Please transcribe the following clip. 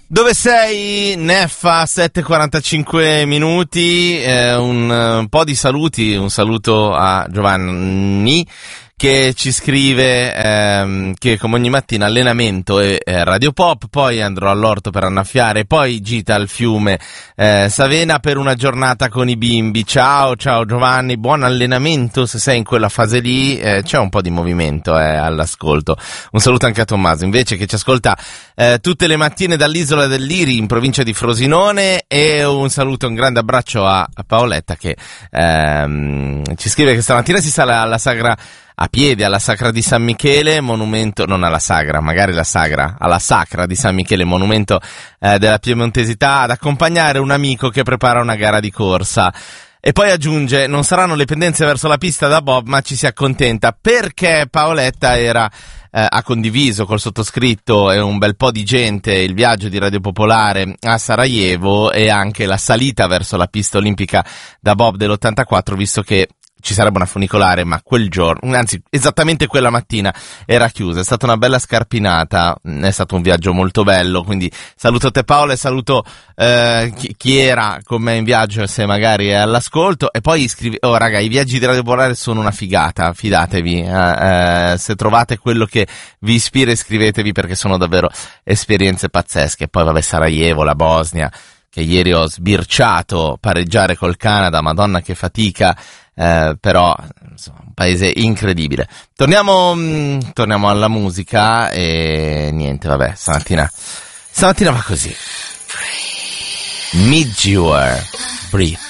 Dove sei? Neffa, 7:45 minuti, un po' di saluti, un saluto a Giovanni che ci scrive che come ogni mattina allenamento e Radio Pop, poi andrò all'orto per annaffiare, poi gita al fiume Savena per una giornata con i bimbi. Ciao Giovanni, buon allenamento se sei in quella fase lì, c'è un po' di movimento all'ascolto. Un saluto anche a Tommaso invece che ci ascolta tutte le mattine dall'isola del Liri in provincia di Frosinone, e un saluto, un grande abbraccio a Paoletta che ci scrive che stamattina si sale alla sagra a piedi alla Sacra di San Michele, monumento, non alla Sagra, magari la Sagra, alla Sacra di San Michele, monumento della piemontesità, ad accompagnare un amico che prepara una gara di corsa. E poi aggiunge, non saranno le pendenze verso la pista da bob, ma ci si accontenta, perché Paoletta ha condiviso col sottoscritto e un bel po' di gente il viaggio di Radio Popolare a Sarajevo e anche la salita verso la pista olimpica da bob dell'84, visto che ci sarebbe una funicolare, ma quel giorno, anzi esattamente quella mattina, era chiusa. È stata una bella scarpinata, è stato un viaggio molto bello, quindi saluto te Paolo e saluto chi era con me in viaggio, se magari è all'ascolto. E poi raga, i viaggi di Radio Popolare sono una figata, fidatevi, se trovate quello che vi ispira iscrivetevi, perché sono davvero esperienze pazzesche. Poi vabbè, Sarajevo, la Bosnia, che ieri ho sbirciato, pareggiare col Canada, madonna che fatica. Però insomma, un paese incredibile. Torniamo alla musica e niente, vabbè, stamattina va così. Midjour, Breathe.